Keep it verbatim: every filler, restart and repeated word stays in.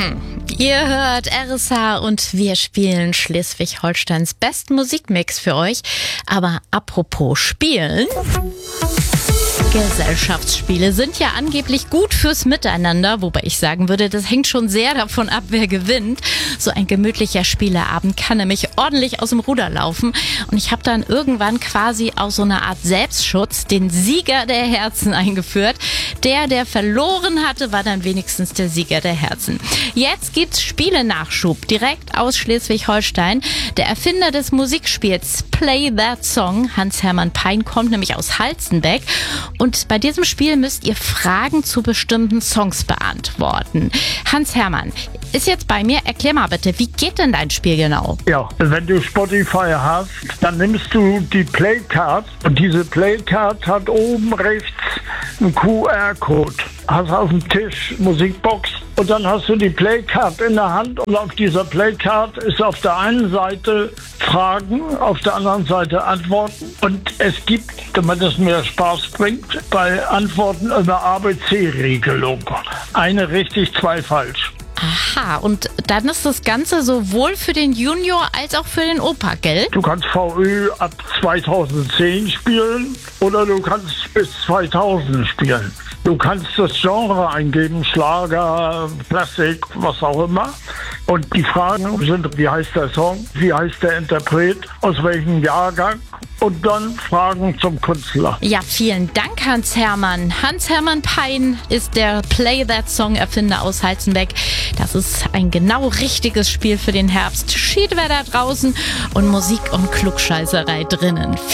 Ihr hört R S H und wir spielen Schleswig-Holsteins besten Musikmix für euch. Aber apropos Spielen... Gesellschaftsspiele sind ja angeblich gut fürs Miteinander, wobei ich sagen würde, das hängt schon sehr davon ab, wer gewinnt. So ein gemütlicher Spieleabend kann nämlich ordentlich aus dem Ruder laufen. Und ich habe dann irgendwann quasi aus so einer Art Selbstschutz den Sieger der Herzen eingeführt. Der, der verloren hatte, war dann wenigstens der Sieger der Herzen. Jetzt gibt's Spiele-Nachschub direkt aus Schleswig-Holstein. Der Erfinder des Musikspiels Play That Song, Hans-Hermann Pein, kommt nämlich aus Halstenbeck. Und bei diesem Spiel müsst ihr Fragen zu bestimmten Songs beantworten. Hans-Hermann ist jetzt bei mir. Erklär mal bitte, wie geht denn dein Spiel genau? Ja, wenn du Spotify hast, dann nimmst du die Playcard und diese Playcard hat oben rechts einen Q R-Code. Hast auf dem Tisch Musikbox und dann hast du die Playcard in der Hand und auf dieser Playcard ist auf der einen Seite Fragen, auf der anderen Seite Antworten und es gibt, damit es mehr Spaß bringt, bei Antworten eine A B C-Regelung. Eine richtig, zwei falsch. Aha, und dann ist das Ganze sowohl für den Junior als auch für den Opa, gell? Du kannst V Ö ab zweitausendzehn spielen oder du kannst bis zweitausend spielen. Du kannst das Genre eingeben, Schlager, Klassik, was auch immer. Und die Fragen sind, wie heißt der Song, wie heißt der Interpret, aus welchem Jahrgang und dann Fragen zum Künstler. Ja, vielen Dank, Hans-Hermann. Hans-Hermann Pein ist der Play That Song Erfinder aus Halstenbeck. Das ist ein genau richtiges Spiel für den Herbst. Schiedwetter draußen und Musik und Klugscheißerei drinnen.